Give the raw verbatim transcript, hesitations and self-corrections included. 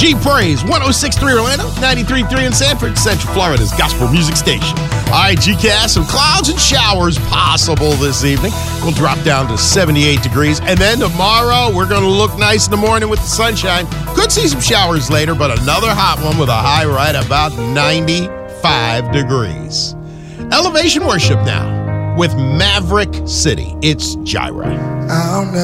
G Praise, one oh six point three Orlando, ninety-three point three in Sanford, Central Florida's gospel music station. All right, G C A S, some clouds and showers possible this evening. We'll drop down to seventy-eight degrees. And then tomorrow, we're going to look nice in the morning with the sunshine. Could see some showers later, but another hot one with a high right about ninety-five degrees. Elevation Worship now with Maverick City. It's Gyra. I'll never